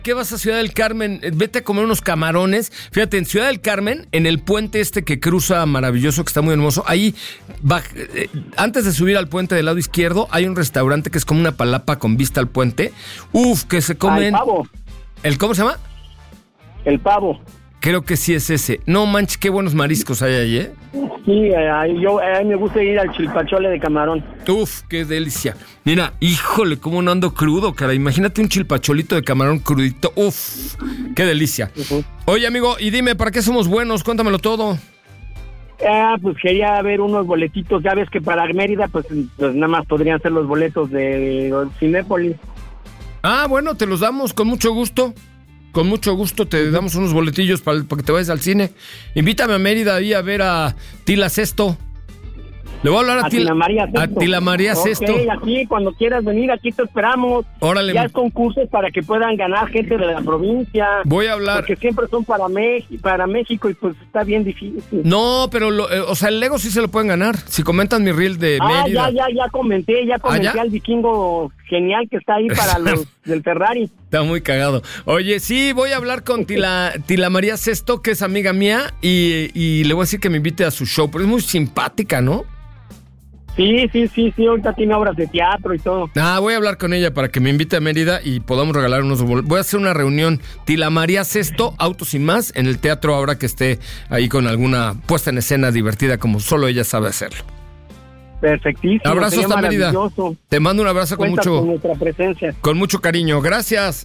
¿Qué vas a Ciudad del Carmen? Vete a comer unos camarones. Fíjate, en Ciudad del Carmen, en el puente que cruza maravilloso, que está muy hermoso, ahí, antes de subir al puente del lado izquierdo, hay un restaurante que es como una palapa con vista al puente. Uf, que se comen... El pavo. ¿Cómo se llama? El pavo. Creo que sí es ese. No manches, qué buenos mariscos hay ahí, ¿eh? Sí, a mí me gusta ir al chilpachole de camarón. Uf, qué delicia. Mira, híjole, cómo no ando crudo, cara. Imagínate un chilpacholito de camarón crudito. Uf, qué delicia. Uh-huh. Oye, amigo, y dime, ¿para qué somos buenos? Cuéntamelo todo. Pues quería ver unos boletitos. Ya ves que para Mérida, pues nada más podrían ser los boletos de Cinépolis. Ah, bueno, te los damos con mucho gusto. Con mucho gusto te damos unos boletillos para que te vayas al cine. Invítame a Mérida ahí a ver a Tila Sesto. Le voy a hablar a Tila María Sesto. Ok, aquí cuando quieras venir, aquí te esperamos. Órale. Ya es concursos para que puedan ganar gente de la provincia. Voy a hablar. Porque siempre son para México y pues está bien difícil. No, pero el Lego sí se lo pueden ganar. Si comentan mi reel de Mérida. Ya comenté al vikingo genial que está ahí para los del Ferrari. Está muy cagado. Oye, sí, voy a hablar con Tila María Sesto, que es amiga mía, y le voy a decir que me invite a su show, pero es muy simpática, ¿no? Sí, ahorita tiene obras de teatro y todo. Voy a hablar con ella para que me invite a Mérida y podamos regalar unos boletos. Voy a hacer una reunión Tila María Sesto, Autos y Más, en el teatro ahora que esté ahí con alguna puesta en escena divertida como solo ella sabe hacerlo. Perfectísimo. Abrazos hasta Mérida. Te mando un abrazo con nuestra presencia. Con mucho cariño. Gracias.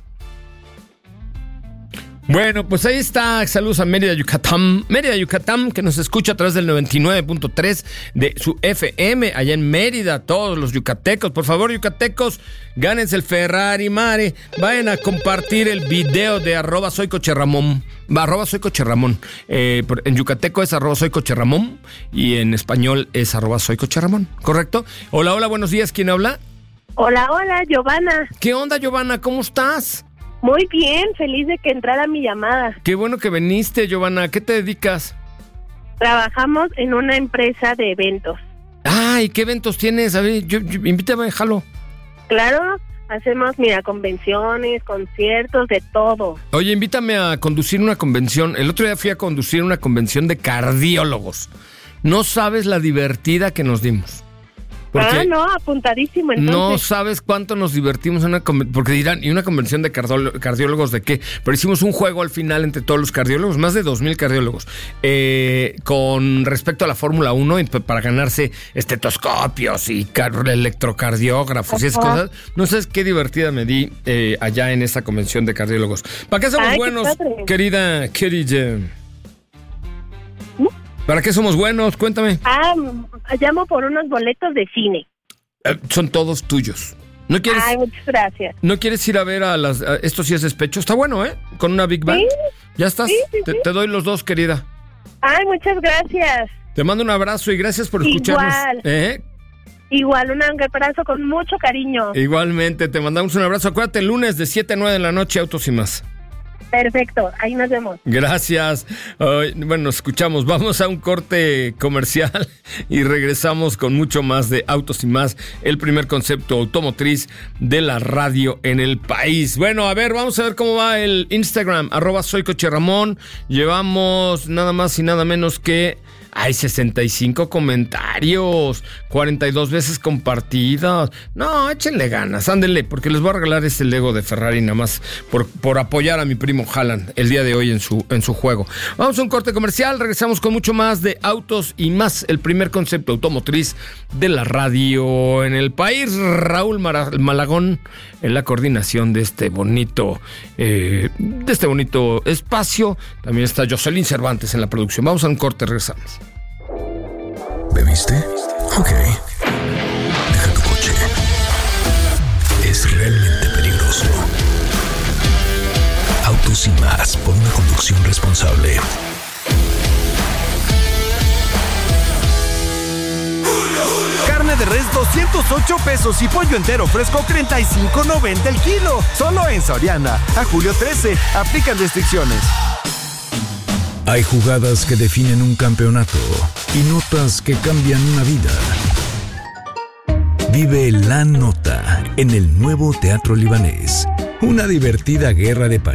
Bueno, pues ahí está. Saludos a Mérida, Yucatán. Mérida, Yucatán, que nos escucha a través del 99.3 de su FM, allá en Mérida. Todos los yucatecos, por favor, yucatecos, gánense el Ferrari, mare. Vayan a compartir el video de @soycocherramón. @soycocherramón. En yucateco es @soycocherramón y en español es @soycocherramón. ¿Correcto? Hola, buenos días. ¿Quién habla? Hola, Giovanna. ¿Qué onda, Giovanna? ¿Cómo estás? Muy bien, feliz de que entrara mi llamada. Qué bueno que viniste, Giovanna. ¿A qué te dedicas? Trabajamos en una empresa de eventos. ¿Y qué eventos tienes? A ver, invítame, jalo. Claro, hacemos, convenciones, conciertos, de todo. Oye, invítame a conducir una convención. El otro día fui a conducir una convención de cardiólogos. No sabes la divertida que nos dimos. Apuntadísimo entonces. No sabes cuánto nos divertimos en porque dirán, ¿y una convención de cardiólogos de qué? Pero hicimos un juego al final entre todos los cardiólogos, más de 2,000 cardiólogos, con respecto a la Fórmula 1 para ganarse estetoscopios y electrocardiógrafos y esas cosas. No sabes qué divertida me di allá en esa convención de cardiólogos. ¿Para qué somos buenos, querida? ¿Para qué somos buenos? Cuéntame. Llamo por unos boletos de cine. Son todos tuyos. ¿No quieres? Muchas gracias. ¿No quieres ir a ver esto sí es despecho? Está bueno, ¿eh? Con una Big Bang. ¿Sí? ¿Ya estás? Sí. Te doy los dos, querida. Muchas gracias. Te mando un abrazo y gracias por escucharnos. Igual, un abrazo con mucho cariño. Igualmente, te mandamos un abrazo. Acuérdate, el lunes de 7 a 9 de la noche, Autos y Más. Perfecto, ahí nos vemos. Gracias. Nos escuchamos. Vamos a un corte comercial y regresamos con mucho más de Autos y Más, el primer concepto automotriz de la radio en el país. Bueno, a ver, vamos a ver cómo va el Instagram, @soycocherramón. Llevamos nada más y nada menos que... Hay 65 comentarios, 42 veces compartidas. No, échenle ganas, ándenle, porque les voy a regalar ese Lego de Ferrari nada más por apoyar a mi primo Haaland el día de hoy en su juego. Vamos a un corte comercial, regresamos con mucho más de Autos y Más, el primer concepto automotriz de la radio en el país. Raúl Malagón en la coordinación de este bonito espacio. También está Jocelyn Cervantes en la producción. Vamos a un corte, regresamos. ¿Bebiste? Ok. Deja tu coche. Es realmente peligroso. Autos y Más, por una conducción responsable. Carne de res 208 pesos y pollo entero fresco 35.90 el kilo. Solo en Soriana. A julio 13. Aplican restricciones. Hay jugadas que definen un campeonato y notas que cambian una vida. Vive la nota en el nuevo Teatro Libanés. Una divertida guerra de